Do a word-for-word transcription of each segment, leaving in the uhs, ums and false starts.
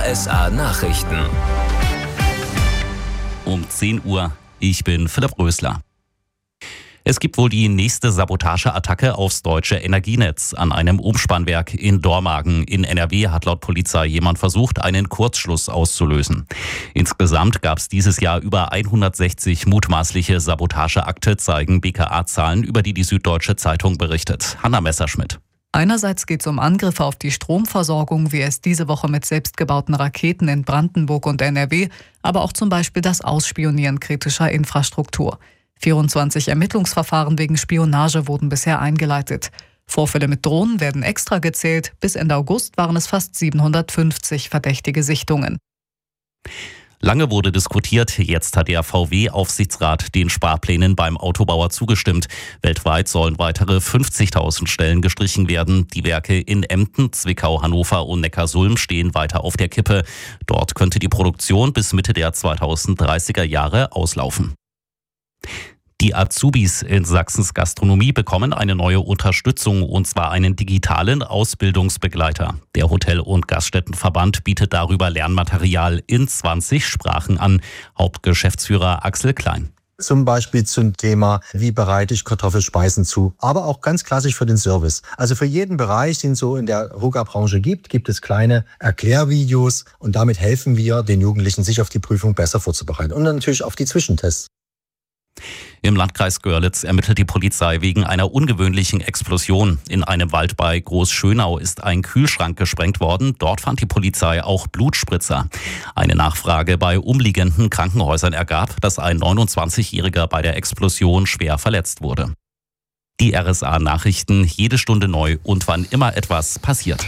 S A Nachrichten. Um zehn Uhr. Ich bin Philipp Rösler. Es gibt wohl die nächste Sabotageattacke aufs deutsche Energienetz. An einem Umspannwerk in Dormagen in N R W hat laut Polizei jemand versucht, einen Kurzschluss auszulösen. Insgesamt gab es dieses Jahr über hundertsechzig mutmaßliche Sabotageakte, zeigen B K A-Zahlen, über die die Süddeutsche Zeitung berichtet. Hanna Messerschmidt. Einerseits geht es um Angriffe auf die Stromversorgung, wie es diese Woche mit selbstgebauten Raketen in Brandenburg und N R W, aber auch zum Beispiel das Ausspionieren kritischer Infrastruktur. vierundzwanzig Ermittlungsverfahren wegen Spionage wurden bisher eingeleitet. Vorfälle mit Drohnen werden extra gezählt. Bis Ende August waren es fast siebenhundertfünfzig verdächtige Sichtungen. Lange wurde diskutiert, jetzt hat der V W-Aufsichtsrat den Sparplänen beim Autobauer zugestimmt. Weltweit sollen weitere fünfzigtausend Stellen gestrichen werden. Die Werke in Emden, Zwickau, Hannover und Neckarsulm stehen weiter auf der Kippe. Dort könnte die Produktion bis Mitte der zweitausenddreißiger Jahre auslaufen. Die Azubis in Sachsens Gastronomie bekommen eine neue Unterstützung, und zwar einen digitalen Ausbildungsbegleiter. Der Hotel- und Gaststättenverband bietet darüber Lernmaterial in zwanzig Sprachen an. Hauptgeschäftsführer Axel Klein. Zum Beispiel zum Thema, wie bereite ich Kartoffelspeisen zu, aber auch ganz klassisch für den Service. Also für jeden Bereich, den es so in der Ruga-Branche gibt, gibt es kleine Erklärvideos, und damit helfen wir den Jugendlichen, sich auf die Prüfung besser vorzubereiten und natürlich auf die Zwischentests. Im Landkreis Görlitz ermittelt die Polizei wegen einer ungewöhnlichen Explosion. In einem Wald bei Großschönau ist ein Kühlschrank gesprengt worden. Dort fand die Polizei auch Blutspritzer. Eine Nachfrage bei umliegenden Krankenhäusern ergab, dass ein neunundzwanzigjähriger bei der Explosion schwer verletzt wurde. Die R S A-Nachrichten, jede Stunde neu und wann immer etwas passiert.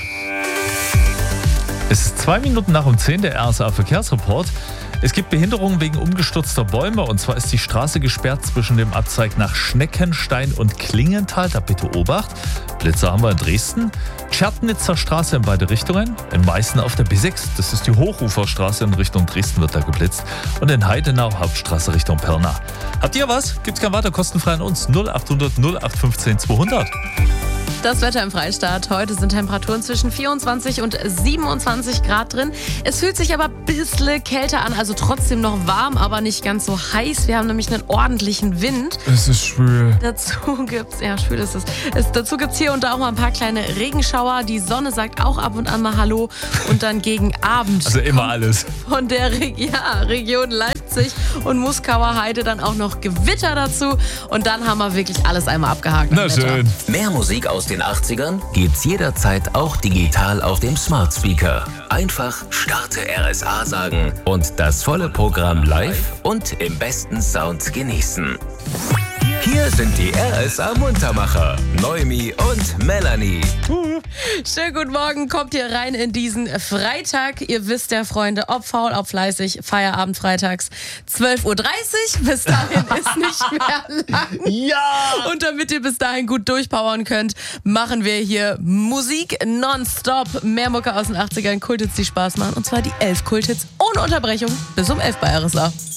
Es ist zwei Minuten nach um zehn, der R S A-Verkehrsreport. Es gibt Behinderungen wegen umgestürzter Bäume, und zwar ist die Straße gesperrt zwischen dem Abzweig nach Schneckenstein und Klingenthal. Da bitte Obacht. Blitzer haben wir in Dresden. Tschertnitzer Straße in beide Richtungen. In Meißen auf der B sechs, das ist die Hochuferstraße in Richtung Dresden, wird da geblitzt. Und in Heidenau Hauptstraße Richtung Pirna. Habt ihr was? Gibt's kein weiter kostenfrei an uns? null achthundert null acht fünfzehn zweihundert. Das Wetter im Freistaat. Heute sind Temperaturen zwischen vierundzwanzig und siebenundzwanzig Grad drin. Es fühlt sich aber ein bisschen kälter an, also trotzdem noch warm, aber nicht ganz so heiß. Wir haben nämlich einen ordentlichen Wind. Es ist schwül. Dazu gibt's, ja, schwül ist es. es dazu gibt's hier und da auch mal ein paar kleine Regenschauer. Die Sonne sagt auch ab und an mal Hallo, und dann gegen Abend. Also immer alles. Von der Re- ja, Region Leipzig und Muskauer Heide dann auch noch Gewitter dazu. Und dann haben wir wirklich alles einmal abgehakt. Na schön. Mehr Musik aus den achtzigern gibt's jederzeit auch digital auf dem Smart Speaker. Einfach Starte R S A sagen und das volle Programm live und im besten Sound genießen. Hier sind die R S A-Muntermacher, Noemi und Melanie. Schönen guten Morgen, kommt ihr rein in diesen Freitag. Ihr wisst ja, Freunde, ob faul, ob fleißig, Feierabend freitags, zwölf Uhr dreißig. Bis dahin ist nicht mehr lang. Ja! Und damit ihr bis dahin gut durchpowern könnt, machen wir hier Musik nonstop. Mehr Mucke aus den achtzigern, Kulthits, die Spaß machen. Und zwar die elf Kulthits ohne Unterbrechung bis um elf bei R S A.